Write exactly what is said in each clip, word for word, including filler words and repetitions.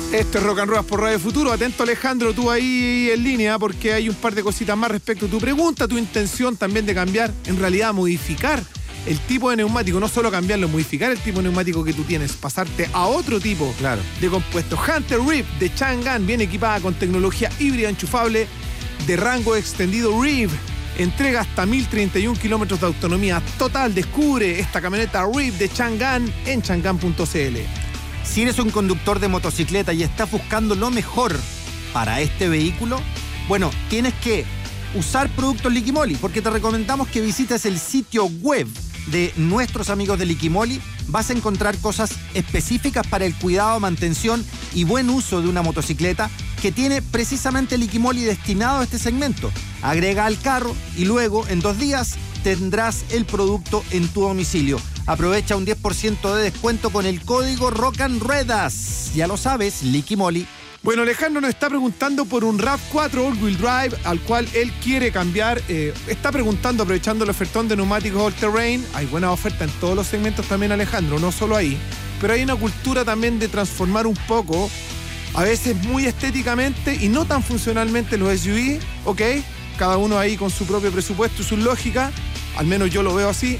Esto es Rock and Roll por Radio Futuro. Atento, Alejandro, tú ahí en línea, porque hay un par de cositas más respecto a tu pregunta, tu intención también de cambiar, en realidad modificar el tipo de neumático, no solo cambiarlo, modificar el tipo de neumático que tú tienes, pasarte a otro tipo claro. de compuesto. Hunter Reeve de Chang'an viene equipada con tecnología híbrida enchufable de rango extendido Reeve. Entrega hasta mil treinta y uno kilómetros de autonomía total. Descubre esta camioneta Reeve de Chang'an en chang'an punto c l. Si eres un conductor de motocicleta y estás buscando lo mejor para este vehículo, bueno, tienes que usar productos Liquimoli, porque te recomendamos que visites el sitio web de nuestros amigos de Liquimoli. Vas a encontrar cosas específicas para el cuidado, mantención y buen uso de una motocicleta que tiene precisamente Liquimoli destinado a este segmento. Agrega al carro y luego, en dos días, tendrás el producto en tu domicilio. Aprovecha un diez por ciento de descuento con el código Rock and Ruedas. Ya lo sabes, Liquimoli. Bueno, Alejandro nos está preguntando por un RAV cuatro All-Wheel Drive al cual él quiere cambiar. Eh, está preguntando, aprovechando el ofertón de neumáticos All Terrain. Hay buena oferta en todos los segmentos también, Alejandro, no solo ahí. Pero hay una cultura también de transformar un poco, a veces muy estéticamente y no tan funcionalmente, los S U V, ¿ok? Cada uno ahí con su propio presupuesto y su lógica. Al menos yo lo veo así.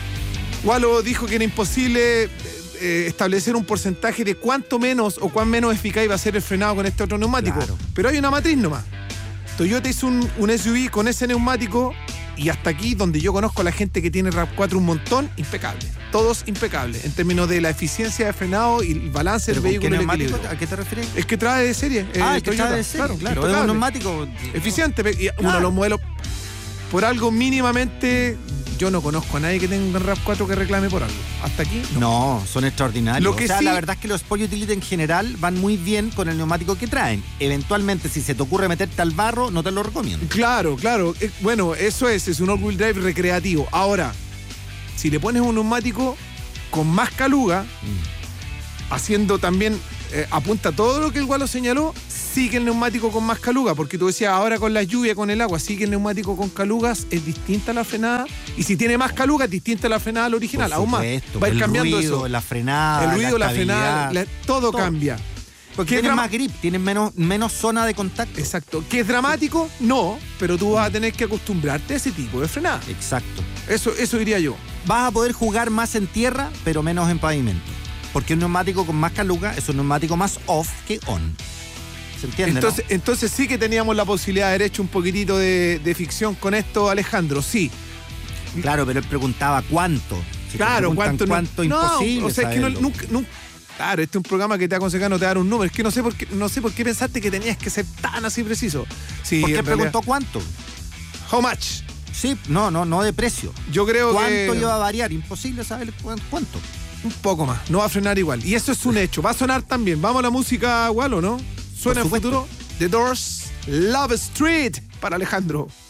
Walo dijo que era imposible eh, establecer un porcentaje de cuánto menos o cuán menos eficaz iba a ser el frenado con este otro neumático. Claro. Pero hay una matriz nomás. Toyota hizo un, un S U V con ese neumático y hasta aquí, donde yo conozco a la gente que tiene RAV cuatro un montón, impecable. Todos impecables en términos de la eficiencia de frenado y el balance del vehículo. ¿Qué y el neumático? equilibrio. ¿A qué te refieres? Es que trae de serie. Ah, eh, es que Toyota. trae de serie, claro. claro. Es impecable. un neumático eficiente. Y uno claro. de los modelos, por algo mínimamente, yo no conozco a nadie que tenga un RAV cuatro que reclame por algo. Hasta aquí, no. No, son extraordinarios. Lo que o sea, sí, la verdad es que los Sport Utility en general van muy bien con el neumático que traen. Eventualmente, si se te ocurre meterte al barro, no te lo recomiendo. Claro, claro. Eh, bueno, eso es, es un all-wheel drive recreativo. Ahora, si le pones un neumático con más caluga, mm. haciendo también, eh, apunta todo lo que el Gualo señaló, sigue el neumático con más caluga, porque tú decías, ahora con la lluvia, con el agua, sigue el neumático con calugas, es distinta a la frenada, y si tiene más caluga, es distinta a la frenada al original, aún más. Va a ir cambiando ruido, eso. La frenada, el ruido, la, la frenada, la, todo, todo cambia. Porque tienes más grip, tienes menos, menos zona de contacto. Exacto. ¿Que es dramático? No, pero tú vas a tener que acostumbrarte a ese tipo de frenada. Exacto. Eso, eso diría yo. Vas a poder jugar más en tierra, pero menos en pavimento. Porque un neumático con más caluga es un neumático más off que on. ¿Se entiende? Entonces, ¿no? entonces sí que teníamos la posibilidad de haber hecho un poquitito de, de ficción con esto, Alejandro, sí. Claro, pero él preguntaba cuánto. Si claro, cuánto, cuánto no, imposible. No, o sea, es que no, nunca, nunca, claro, este es un programa que te aconseja no te dar un número. Es que no sé por qué, no sé por qué pensaste que tenías que ser tan así preciso. Sí, ¿Por qué en preguntó realidad, cuánto? How much? Sí, no, no, no de precio. Yo creo ¿Cuánto que... iba a variar? Imposible saber cuánto. Un poco más, no va a frenar igual. Y eso es un hecho, va a sonar también. Vamos a la música, Walo, ¿no? Suena en futuro. The Doors, Love Street, para Alejandro.